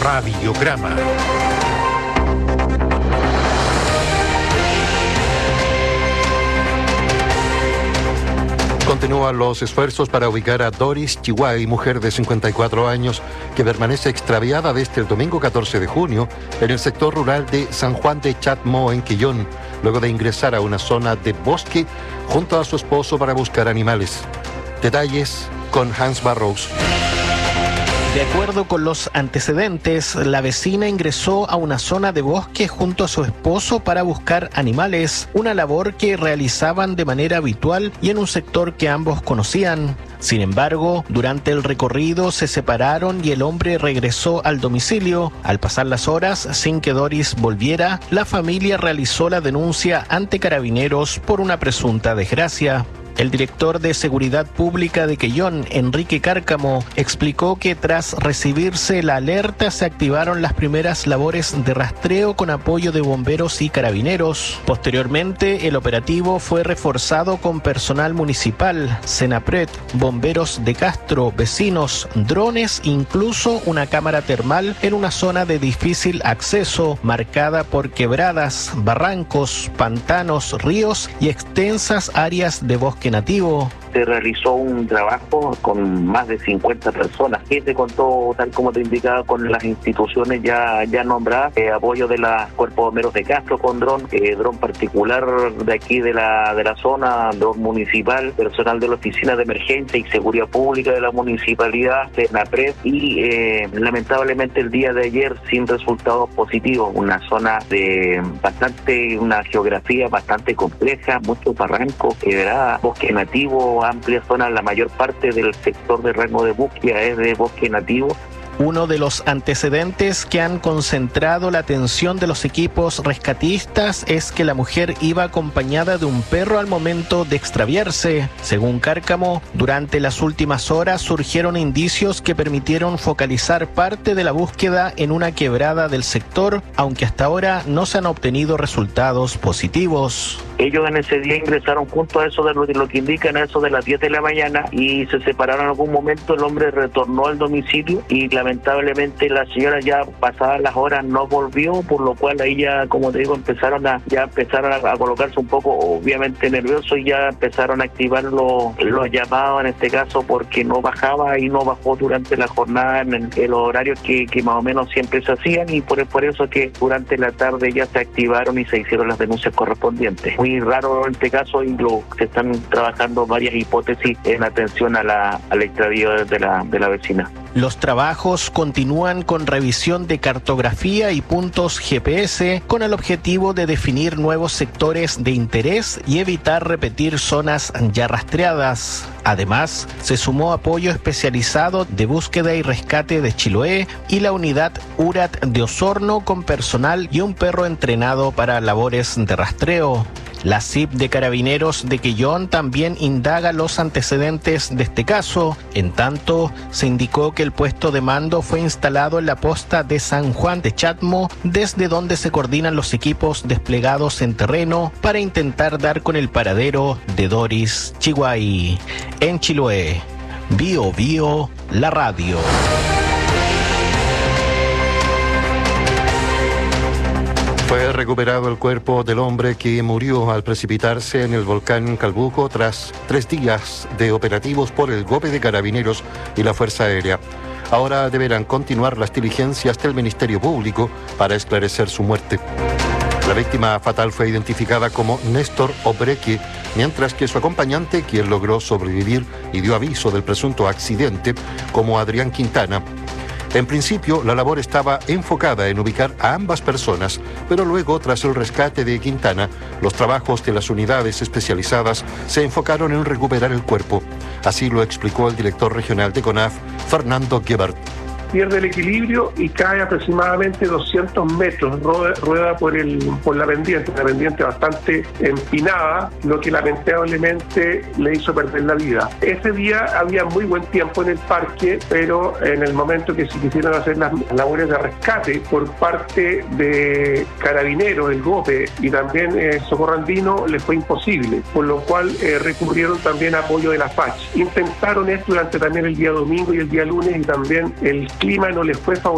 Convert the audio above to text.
Radiograma. Continúan los esfuerzos para ubicar a Doris Chihuay, mujer de 54 años, que permanece extraviada desde el domingo 14 de junio en el sector rural de San Juan de Chatmo, en Quillón, luego de ingresar a una zona de bosque junto a su esposo para buscar animales. Detalles con Hans Barrows. De acuerdo con los antecedentes, la vecina ingresó a una zona de bosque junto a su esposo para buscar animales, una labor que realizaban de manera habitual y en un sector que ambos conocían. Sin embargo, durante el recorrido se separaron y el hombre regresó al domicilio. Al pasar las horas, sin que Doris volviera, la familia realizó la denuncia ante Carabineros por una presunta desgracia. El director de Seguridad Pública de Quillón, Enrique Cárcamo, explicó que tras recibirse la alerta se activaron las primeras labores de rastreo con apoyo de bomberos y carabineros. Posteriormente, el operativo fue reforzado con personal municipal, Senapred, bomberos de Castro, vecinos, drones, incluso una cámara termal en una zona de difícil acceso, marcada por quebradas, barrancos, pantanos, ríos y extensas áreas de bosque nativo. Se realizó un trabajo con más de 50 personas que se contó, tal como te indicaba, con las instituciones ya nombradas, apoyo de los cuerpos bomberos de Castro con dron particular de aquí de la zona, dron municipal, personal de la Oficina de Emergencia y Seguridad Pública de la Municipalidad, Senapred, y lamentablemente el día de ayer sin resultados positivos, una zona una geografía bastante compleja, muchos barrancos, quebradas, bosque nativo, amplia zona. La mayor parte del sector de rango de búsqueda es de bosque nativo. Uno de los antecedentes que han concentrado la atención de los equipos rescatistas es que la mujer iba acompañada de un perro al momento de extraviarse. Según Cárcamo, durante las últimas horas surgieron indicios que permitieron focalizar parte de la búsqueda en una quebrada del sector, aunque hasta ahora no se han obtenido resultados positivos. Ellos en ese día ingresaron junto a eso de lo que indican, a eso de las 10 de la mañana, y se separaron en algún momento. El hombre retornó al domicilio y lamentablemente la señora, ya pasadas las horas, no volvió, por lo cual ahí ya, como te digo, empezaron a colocarse un poco, obviamente, nerviosos, y ya empezaron a activar los llamados en este caso, porque no bajaba y no bajó durante la jornada en los horarios que más o menos siempre se hacían, y por eso que durante la tarde ya se activaron y se hicieron las denuncias correspondientes. Muy raro en este caso, y se están trabajando varias hipótesis en atención al extravío de la vecina. Los trabajos continúan con revisión de cartografía y puntos GPS con el objetivo de definir nuevos sectores de interés y evitar repetir zonas ya rastreadas. Además, se sumó apoyo especializado de búsqueda y rescate de Chiloé y la unidad URAT de Osorno con personal y un perro entrenado para labores de rastreo. La CIP de Carabineros de Quillón también indaga los antecedentes de este caso. En tanto, se indicó que el puesto de mando fue instalado en la posta de San Juan de Chatmo, desde donde se coordinan los equipos desplegados en terreno para intentar dar con el paradero de Doris Chihuay. En Chiloé, Bio Bio, la radio. Fue recuperado el cuerpo del hombre que murió al precipitarse en el volcán Calbuco tras 3 días de operativos por el GOPE de Carabineros y la Fuerza Aérea. Ahora deberán continuar las diligencias del Ministerio Público para esclarecer su muerte. La víctima fatal fue identificada como Néstor Obreque, mientras que su acompañante, quien logró sobrevivir y dio aviso del presunto accidente, como Adrián Quintana. En principio, la labor estaba enfocada en ubicar a ambas personas, pero luego, tras el rescate de Quintana, los trabajos de las unidades especializadas se enfocaron en recuperar el cuerpo. Así lo explicó el director regional de CONAF, Fernando Gebhardt. Pierde el equilibrio y cae aproximadamente 200 metros, rueda por la pendiente, una pendiente bastante empinada, lo que lamentablemente le hizo perder la vida. Ese día había muy buen tiempo en el parque, pero en el momento que se quisieron hacer las labores de rescate por parte de Carabineros, el GOPE y también Socorro Andino, les fue imposible, por lo cual recurrieron también a apoyo de la FACH. Intentaron esto durante también el día domingo y el día lunes, y también el clima no les fue favorable.